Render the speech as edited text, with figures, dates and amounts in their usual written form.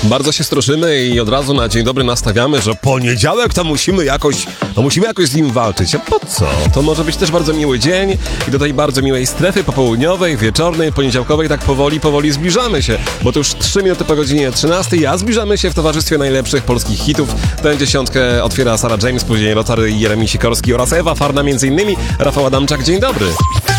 Bardzo się stroszymy i od razu na dzień dobry nastawiamy, że poniedziałek to musimy jakoś z nim walczyć. A po co? To może być też bardzo miły dzień i do tej bardzo miłej strefy popołudniowej, wieczornej, poniedziałkowej tak powoli zbliżamy się, bo to już 3 minuty po godzinie 13, a zbliżamy się w towarzystwie najlepszych polskich hitów. Tę dziesiątkę otwiera Sarah James, później Lothar i Jeremi Sikorski oraz Ewa Farna między innymi. Rafał Adamczak, dzień dobry.